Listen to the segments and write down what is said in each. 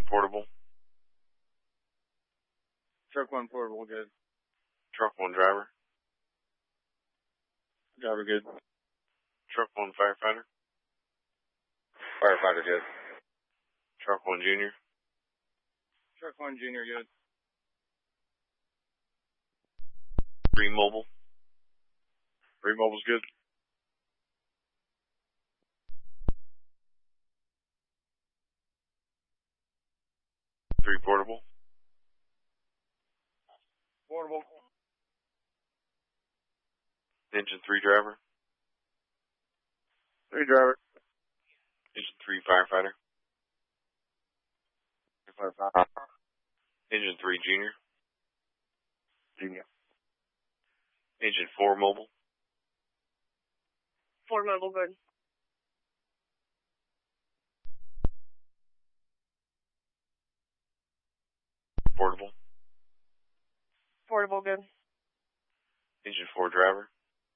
1 portable. Truck 1 portable, good. Truck 1 driver. Driver, good. Truck 1 firefighter. Firefighter, good. Truck 1 junior. Truck 1 junior, good. 3 mobile. 3 mobile's good. 3 portable. Portable. Engine 3 driver. 3 driver. Engine 3 firefighter. Firefighter. Engine 3 junior. Junior. Engine 4 mobile. 4 mobile, good. Portable. Portable, good. Engine 4 driver.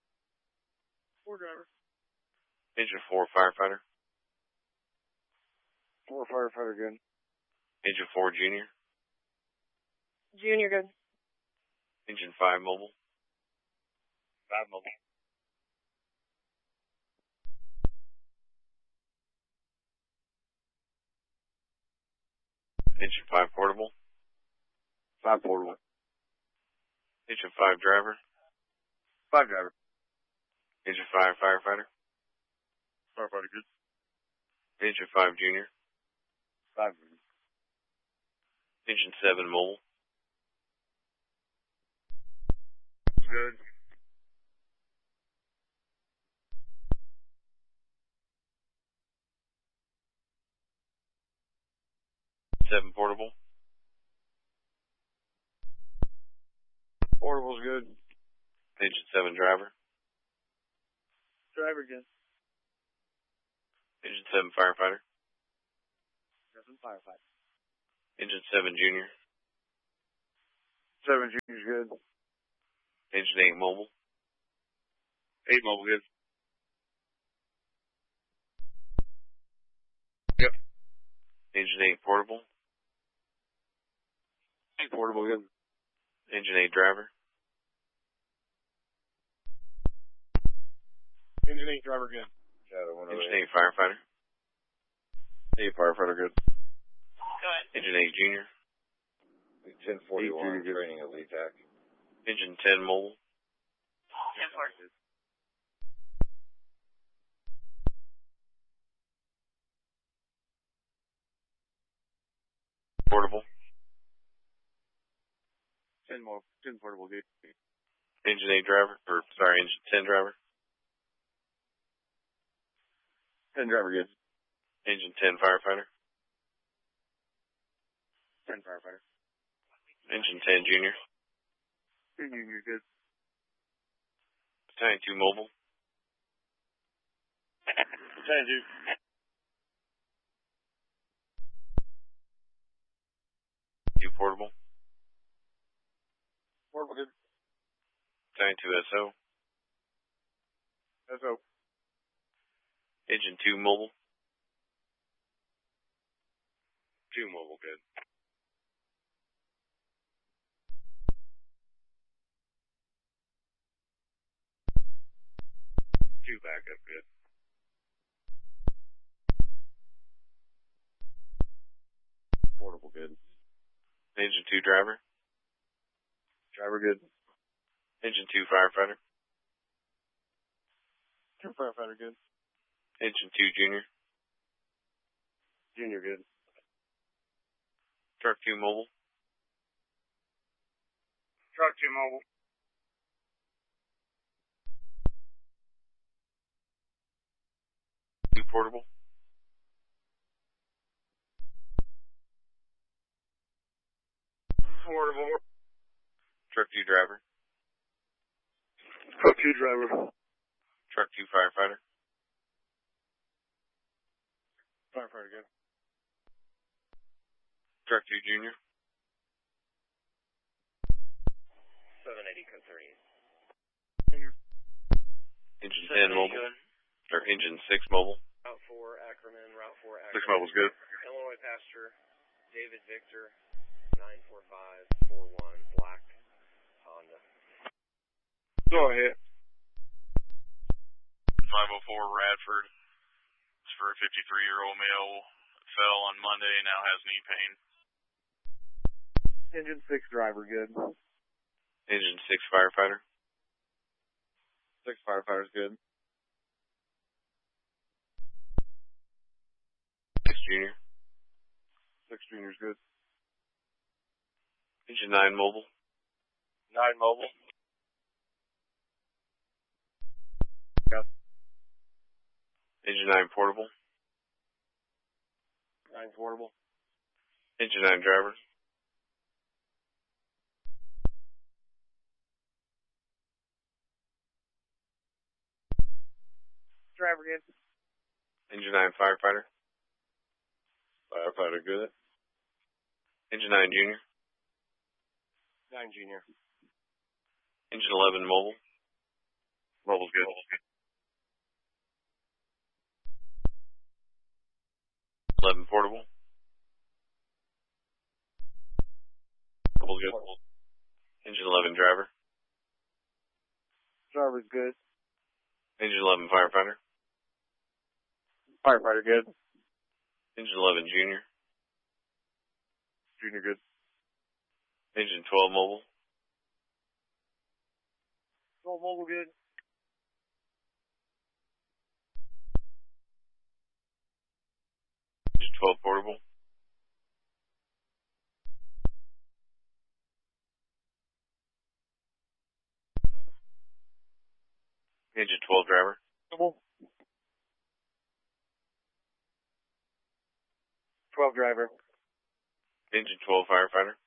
4 driver. Engine 4 firefighter. 4 firefighter, good. Engine 4 junior. Junior, good. Engine 5 mobile. 5 mobile. Engine 5 portable. 5 portable. Engine 5 driver. 5 driver. Engine 5 firefighter. Firefighter, good. Engine 5 junior. 5 junior. Engine 7 mobile. Good. Seven portable. Portable's good. Engine 7 driver. Driver, good. Engine 7 firefighter. 7 firefighter. Engine 7 junior. 7 junior's good. Engine 8 mobile. 8 mobile, good. Yep. Engine 8 portable. 8 portable, good. Engine 8 driver. Engine 8 driver, good. Engine 8 firefighter. 8 firefighter, good. Go ahead. Engine 8 junior. 1041 training elite tech. Engine 10 mobile. 10-4. Portable. 10 portable, good. Engine 8 driver. Engine 10 driver. 10 driver, good. Engine 10 firefighter. 10 firefighter. Engine 10 junior. Junior, good. Battalion 2 mobile. Battalion 2 portable. Portable, good. Battalion 2 SO. SO. Engine 2 mobile. 2 mobile, good. Two backup, good. Portable, good. Engine 2 driver. Driver, good. Engine 2 firefighter. 2 firefighter, good. Engine 2 junior. Junior, good. Truck 2 mobile. Truck 2 mobile. Portable. Portable. Truck 2 driver. Truck 2 driver. Truck 2 firefighter. Firefighter, good. Truck 2 junior. 780 code 30. Engine 10 mobile. Or engine 6 mobile. Route 4 Ackerman, Route 4 Ackerman. 6 mobile's good. Illinois pasture, David Victor, 94541, black Honda. Go ahead. 504 Radford. It's for a 53-year-old male. Fell on Monday and now has knee pain. Engine 6 driver, good. Engine 6 firefighter. 6 firefighter's good. 6 junior. 6 junior's good. Engine 9 mobile. 9 mobile. Engine 9 portable. 9 portable. Engine 9 driver. Driver good. Engine 9 firefighter. Firefighter good. Engine 9 junior. 9 junior. Engine 11 mobile. Mobile's good. 11 portable. Mobile's good. Engine 11 driver. Driver's good. Engine 11 firefighter. Firefighter good. Engine 11 junior. Junior good. Engine 12 mobile. 12 mobile good. Engine 12 portable. Engine 12 driver. Mobile. 12 driver. Engine 12 firefighter.